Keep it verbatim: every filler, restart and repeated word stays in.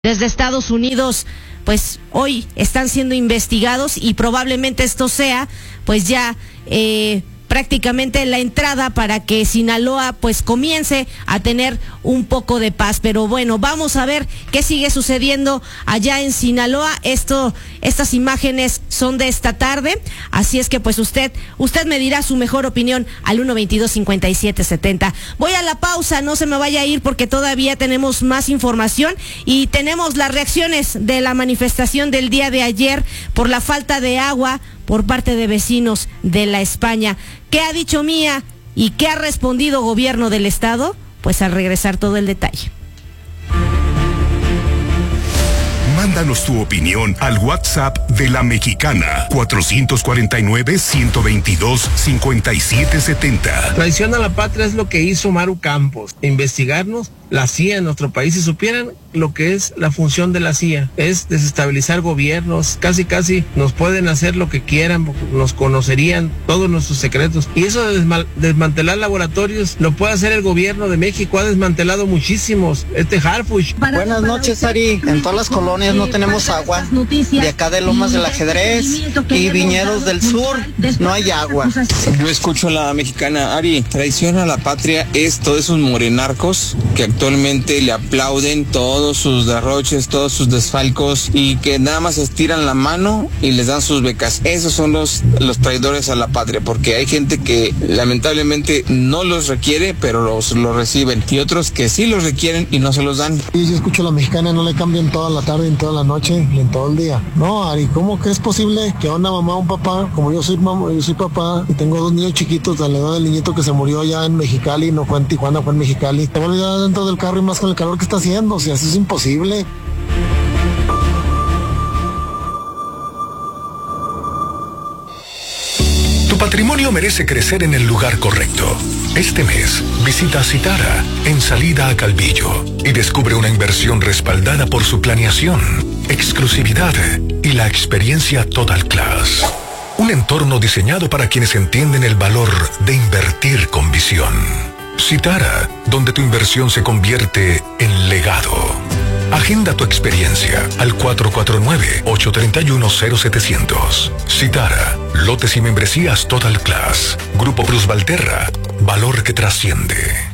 desde Estados Unidos, pues hoy están siendo investigados y probablemente esto sea pues ya eh, prácticamente la entrada para que Sinaloa pues comience a tener un poco de paz. Pero bueno, vamos a ver qué sigue sucediendo allá en Sinaloa. Esto, estas imágenes son de esta tarde, así es que pues usted, usted me dirá su mejor opinión al uno veintidós cincuenta y siete setenta. Voy a la pausa, no se me vaya a ir porque todavía tenemos más información y tenemos las reacciones de la manifestación del día de ayer por la falta de agua por parte de vecinos de La España. ¿Qué ha dicho Mía y qué ha respondido gobierno del estado? Pues al regresar todo el detalle. Mándanos tu opinión al WhatsApp de La Mexicana, cuatro cuatro nueve, uno dos dos, cinco siete siete cero. Traición a la patria es lo que hizo Maru Campos, investigarnos la C I A en nuestro país. Si supieran lo que es la función de la C I A, es desestabilizar gobiernos, casi casi nos pueden hacer lo que quieran, nos conocerían todos nuestros secretos. Y eso de desma- desmantelar laboratorios lo puede hacer el gobierno de México, ha desmantelado muchísimos, este Harfuch. Buenas noches, Ari. En todas las colonias no tenemos agua. De acá de Lomas del Ajedrez y Viñedos del Sur no hay agua. Yo escucho a La Mexicana. Ari, traición a la patria es todos esos morenarcos que actualmente le aplauden todos sus derroches, todos sus desfalcos y que nada más estiran la mano y les dan sus becas. Esos son los, los traidores a la patria, porque hay gente que lamentablemente no los requiere, pero los, los reciben, y otros que sí los requieren y no se los dan. Y yo escucho a La Mexicana, no le cambian toda la tarde, en toda la noche y en todo el día. No, Ari, ¿cómo que es posible que una mamá, un papá, como yo soy mamá, yo soy papá y tengo dos niños chiquitos, de la edad del niñito que se murió allá en Mexicali, no fue en Tijuana, fue en Mexicali, te voy a olvidar dentro del carro y más con el calor que está haciendo? O sea, eso es imposible. Tu patrimonio merece crecer en el lugar correcto. Este mes, visita Citara en salida a Calvillo y descubre una inversión respaldada por su planeación, exclusividad y la experiencia Total Class. Un entorno diseñado para quienes entienden el valor de invertir con visión. Citara, donde tu inversión se convierte en legado. Agenda tu experiencia al cuatro cuatro nueve, ocho tres uno, cero siete cero cero. Citara, lotes y membresías Total Class. Grupo Plus Valterra, valor que trasciende.